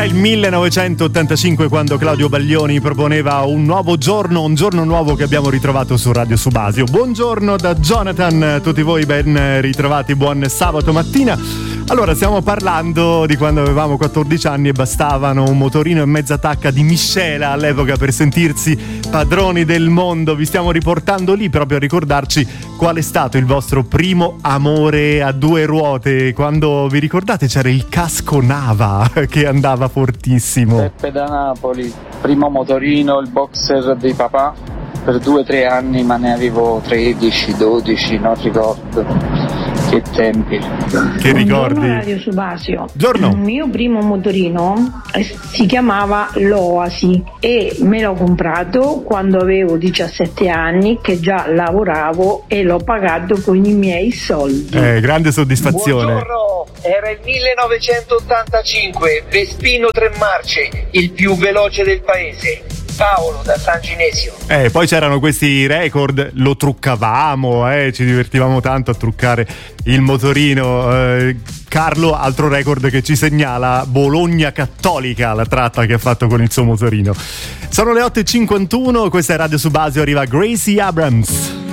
Era il 1985 quando Claudio Baglioni proponeva un nuovo giorno, un giorno nuovo che abbiamo ritrovato su Radio Subasio. Buongiorno da Jonathan, tutti voi ben ritrovati, buon sabato mattina. Allora, stiamo parlando di quando avevamo 14 anni e bastavano un motorino e mezza tacca di miscela all'epoca per sentirsi padroni del mondo. Vi stiamo riportando lì proprio a ricordarci qual è stato il vostro primo amore a due ruote. Quando vi ricordate c'era il casco Nava che andava fortissimo. Peppe da Napoli, primo motorino, il boxer di papà per 2-3 anni, ma ne avevo 13, 12, non ricordo. Che tempi. Che ricordi? Buongiorno Radio Subasio. Buongiorno. Il mio primo motorino si chiamava l'Oasi e me l'ho comprato quando avevo 17 anni, che già lavoravo, e l'ho pagato con i miei soldi. Grande soddisfazione. Buongiorno, era il 1985, Vespino 3 marce, il più veloce del paese. Paolo da San Ginesio. Poi c'erano questi record, lo truccavamo, ci divertivamo tanto a truccare il motorino. Carlo, altro record che ci segnala, Bologna Cattolica, la tratta che ha fatto con il suo motorino. Sono le 8:51, questa è Radio Subasio, arriva Gracie Abrams.